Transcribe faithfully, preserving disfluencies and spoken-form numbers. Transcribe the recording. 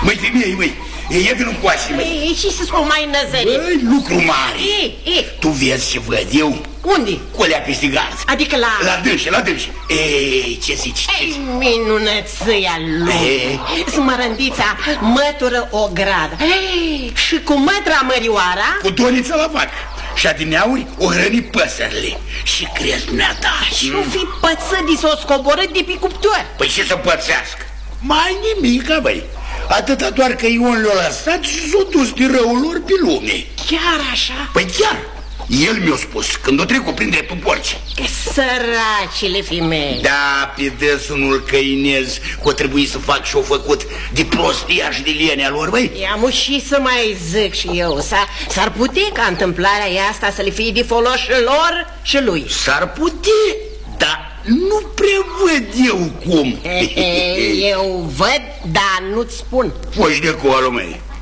Măi, femeie, măi, e vinul cu așa, măi. E, și să spun mai năzărit. Băi, lucru mare. E, e. Tu vezi ce văd eu? Unde? Colea peste gard. Adică la... La dânșe, la dânșe. Ei, ce zici? Ei, minunăția lui. Smărândița mătură o gradă. Ei, și cu mătra mărioara? Cu donița la vacă. Și adineauri o hrăni păsările. Și crezi dumneata. Și-o fi pățădii s-o scoborât de pe cuptor. Păi ce să pățească? Mai nimica, băi. Atâta doar că Ion le-a lăsat și s-o dus de răul lor pe lume. Chiar așa? Păi chiar. El mi-a spus când o trecut prin dreptul porții. Săracile femei. Da, pe dăsunul căinez că o trebuie să fac și-o făcut de prostia și de lienea lor, băi. I-am și să mai zic și eu. S-ar putea ca întâmplarea asta să le fie de folos și lor și lui. S-ar putea, dar nu prea văd eu cum. E, e, eu văd, dar nu-ți spun. Foși de acolo, măi.